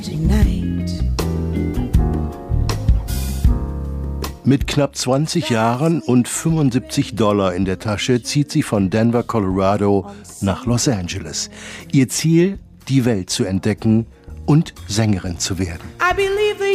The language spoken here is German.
Mit knapp 20 Jahren und $75 in der Tasche zieht sie von Denver, Colorado nach Los Angeles. Ihr Ziel, die Welt zu entdecken und Sängerin zu werden.